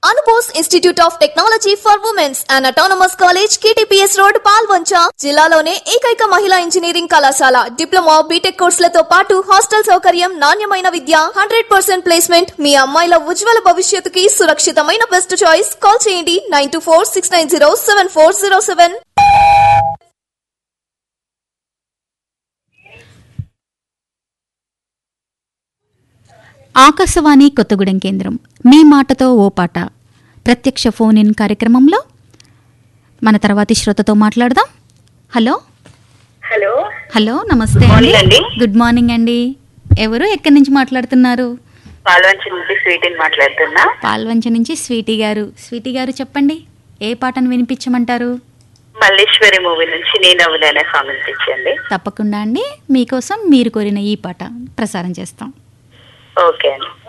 Anubose institute of technology for women's and autonomous college KTPS road Palvancha జిల్లాలోనే ఏకైక మహిళా engineering కళాశాల డిప్లొమా బీటెక్ కోర్సులతో పాటు హాస్టల్ సౌకర్యం నాణ్యమైన విద్య 100% ప్లేస్మెంట్ మీ అమ్మాయిల ఉజ్వల భవిష్యత్తుకి సురక్షితమైన బెస్ట్ చాయిస్ కాల్ చేయండి 9246907407 ఆకాశవాణి కొత్తగూడెం కేంద్రం మీ మాటతో ఓ పాట ప్రత్యక్ష ఫోన్ ఇన్ కార్యక్రమంలో మన తర్వాతి శ్రోతతో మాట్లాడదాం. హలో హలో హలో నమస్తే అండి. గుడ్ మార్నింగ్ అండి. ఎవరు ఎక్కడి నుంచి మాట్లాడుతున్నారు? పాల్వంచ నుంచి స్వీటీని మాట్లాడుతున్నా. పాల్వంచ నుంచి స్వీటీ గారు చెప్పండి, ఏ పాటను వినిపించమంటారు? మల్లేశ్వరి మూవీ నుంచి నేను అనే సాంగ్ వినిపించండి. తప్పకుండా అండి, మీకోసం మీరు కోరిన ఈ పాట ప్రసారం చేస్తాం. ఓకే అండి.